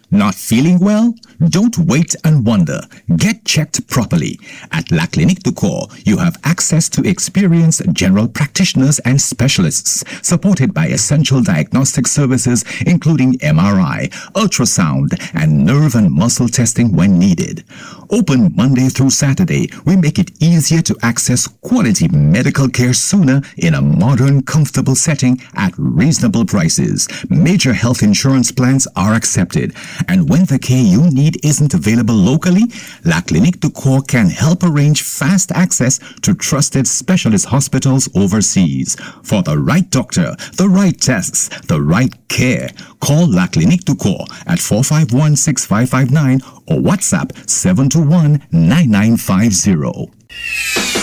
Not feeling well? Don't wait and wonder. Get checked properly. At La Clinique du Corps, you have access to experienced general practitioners and specialists, supported by essential diagnostic services including MRI, ultrasound, and nerve and muscle testing when needed. Open Monday through Saturday, we make it easier to access quality medical care sooner in a modern, comfortable setting at reasonable prices. Major health insurance plans are accepted. And when the care you need isn't available locally, La Clinique du Corps can help arrange fast access to trusted specialist hospitals overseas. For the right doctor, the right tests, the right care, call La Clinique du Corps at 451-6559 or WhatsApp 721-9950.